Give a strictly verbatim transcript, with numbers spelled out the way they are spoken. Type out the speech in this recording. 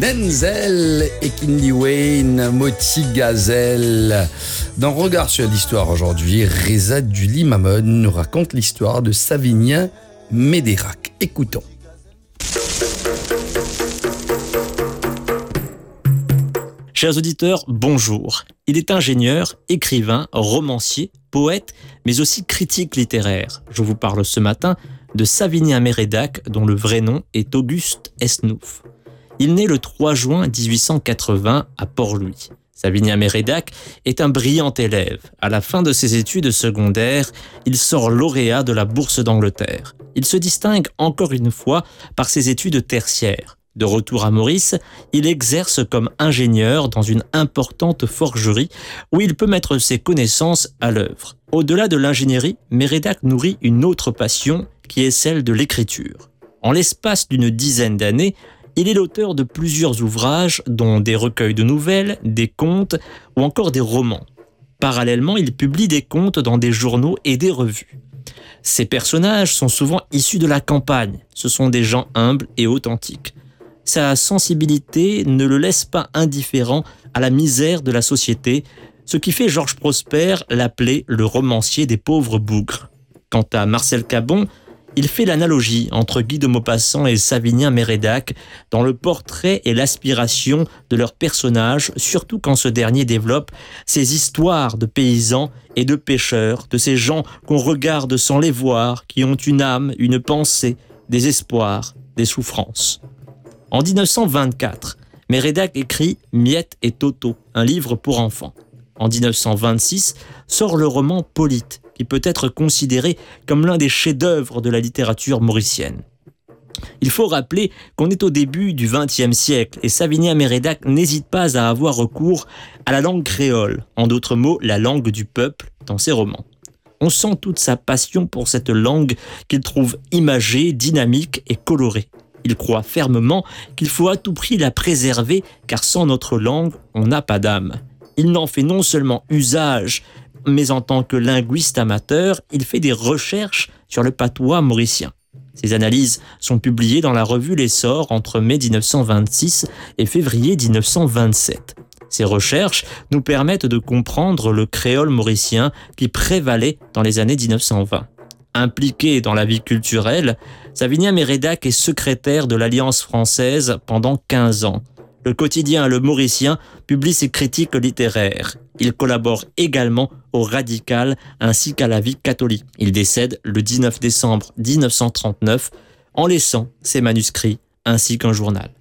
Denzel et Kindy Wayne, Moti Gazelle. Dans Regard sur l'histoire aujourd'hui, Reza Duli Mamon nous raconte l'histoire de Savinien Médérac. Écoutons. Chers auditeurs, bonjour. Il est ingénieur, écrivain, romancier, poète, mais aussi critique littéraire. Je vous parle ce matin de Savinien Mérédac, dont le vrai nom est Auguste Esnouf. Il naît le trois juin dix-huit cent quatre-vingts à Port-Louis. Savinien Mérédac est un brillant élève. À la fin de ses études secondaires, il sort lauréat de la Bourse d'Angleterre. Il se distingue encore une fois par ses études tertiaires. De retour à Maurice, il exerce comme ingénieur dans une importante forgerie où il peut mettre ses connaissances à l'œuvre. Au-delà de l'ingénierie, Mérédac nourrit une autre passion qui est celle de l'écriture. En l'espace d'une dizaine d'années, il est l'auteur de plusieurs ouvrages, dont des recueils de nouvelles, des contes ou encore des romans. Parallèlement, il publie des contes dans des journaux et des revues. Ses personnages sont souvent issus de la campagne. Ce sont des gens humbles et authentiques. Sa sensibilité ne le laisse pas indifférent à la misère de la société, ce qui fait Georges Prosper l'appeler le romancier des pauvres bougres. Quant à Marcel Cabon, il fait l'analogie entre Guy de Maupassant et Savinien Mérédac dans le portrait et l'aspiration de leurs personnages, surtout quand ce dernier développe ces histoires de paysans et de pêcheurs, de ces gens qu'on regarde sans les voir, qui ont une âme, une pensée, des espoirs, des souffrances. En dix-neuf cent vingt-quatre, Mérédac écrit Miette et Toto, un livre pour enfants. En dix-neuf cent vingt-six sort le roman Polyte, qui peut être considéré comme l'un des chefs-d'œuvre de la littérature mauricienne. Il faut rappeler qu'on est au début du vingtième siècle et Savinien Mérédac n'hésite pas à avoir recours à la langue créole, en d'autres mots, la langue du peuple, dans ses romans. On sent toute sa passion pour cette langue qu'il trouve imagée, dynamique et colorée. Il croit fermement qu'il faut à tout prix la préserver, car sans notre langue, on n'a pas d'âme. Il n'en fait non seulement usage, mais en tant que linguiste amateur, il fait des recherches sur le patois mauricien. Ses analyses sont publiées dans la revue L'Essor entre mai dix-neuf cent vingt-six et février dix-neuf cent vingt-sept. Ces recherches nous permettent de comprendre le créole mauricien qui prévalait dans les années dix-neuf cent vingt. Impliqué dans la vie culturelle, Savinien Mérédac est secrétaire de l'Alliance française pendant quinze ans. Le quotidien Le Mauricien publie ses critiques littéraires. Il collabore également au Radical ainsi qu'à la Vie catholique. Il décède le dix-neuf décembre dix-neuf cent trente-neuf en laissant ses manuscrits ainsi qu'un journal.